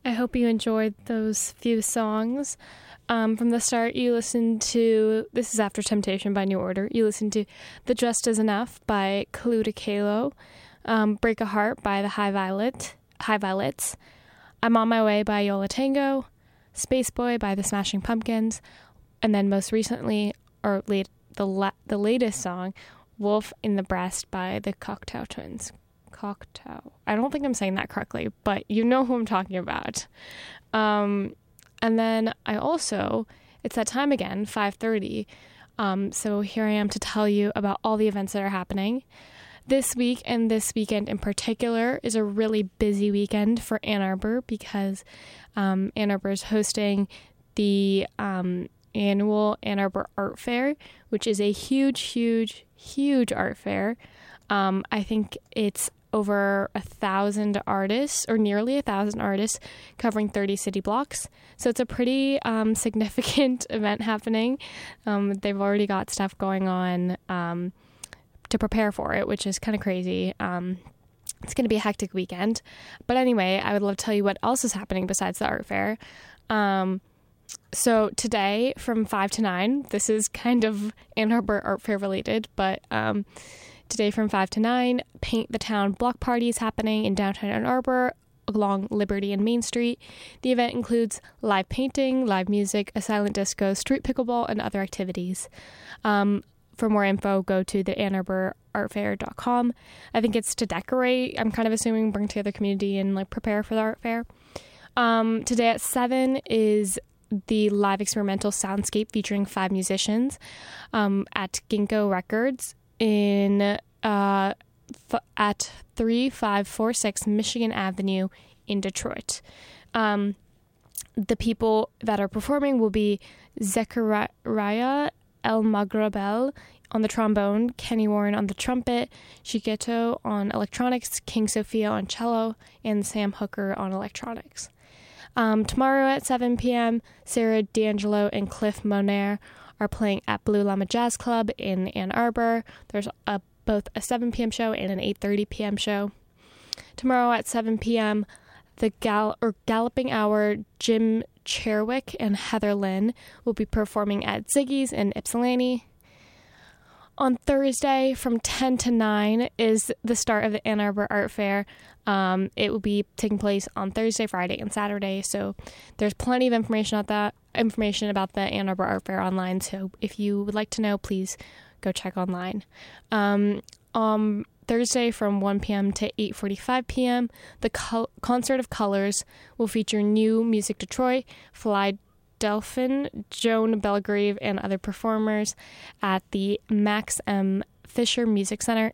I hope you enjoyed those few songs. From the start, you listened to, this is After Temptation by New Order, you listened to The Just Is Enough by Kaluta Kalo, Break a Heart by the High Violets, I'm on My Way by Yola Tango, Space Boy by the Smashing Pumpkins, and then most recently, the latest song, Wolf in the Breast by the Cocteau Twins. I don't think I'm saying that correctly, but you know who I'm talking about. And then I also, it's that time again, 5:30. So here I am to tell you about all the events that are happening. This week and this weekend in particular is a really busy weekend for Ann Arbor because Ann Arbor is hosting the annual Ann Arbor Art Fair, which is a huge art fair. I think it's over 1,000 artists, or nearly 1,000 artists, covering 30 city blocks. So it's a pretty significant event happening. They've already got stuff going on to prepare for it, which is kind of crazy. It's going to be a hectic weekend. But anyway, I would love to tell you what else is happening besides the art fair. So today from 5 to 9, this is kind of Ann Arbor Art Fair related, but today from 5 to 9, Paint the Town block party is happening in downtown Ann Arbor along Liberty and Main Street. The event includes live painting, live music, a silent disco, street pickleball, and other activities. For more info, go to the AnnArborArtFair.com. I think it's to decorate, I'm kind of assuming, bring together the community and like prepare for the art fair. Today at 7 is the live experimental soundscape featuring 5 musicians at Ginkgo Records in at 3546 Michigan Avenue in Detroit. The people that are performing will be Zechariah El Magrabel on the trombone, Kenny Warren on the trumpet, Shigeto on electronics, King Sophia on cello, and Sam Hooker on electronics. Tomorrow at 7 p.m., Sarah D'Angelo and Cliff Monaire are playing at Blue Llama Jazz Club in Ann Arbor. There's both a 7 p.m. show and an 8:30 p.m. show. Tomorrow at 7 p.m., the Galloping Hour, Jim Cherwick and Heather Lynn will be performing at Ziggy's in Ypsilanti. On Thursday from 10 to 9 is the start of the Ann Arbor Art Fair. It will be taking place on Thursday, Friday, and Saturday. So there's plenty of information about the Ann Arbor Art Fair online. So if you would like to know, please go check online. Thursday from 1 p.m. to 8:45 p.m., the Concert of Colors will feature New Music Detroit, Fly Delphin, Joan Belgrave, and other performers at the Max M. Fisher Music Center